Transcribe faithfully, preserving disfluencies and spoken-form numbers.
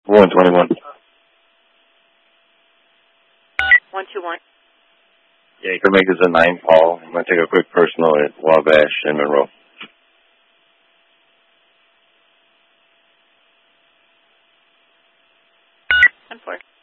one twenty-one. one two one. Yeah, you can make this a nine call. I'm going to take a quick personal at Wabash and Monroe. ten four.